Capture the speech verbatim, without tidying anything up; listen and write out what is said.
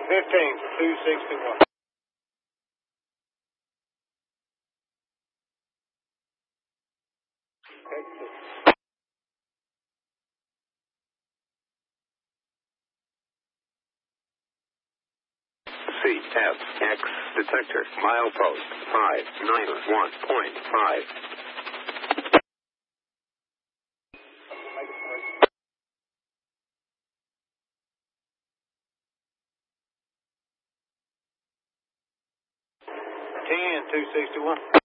fifteen for two sixty-one. C F X detector milepost five nine one point five. ten two sixty-one.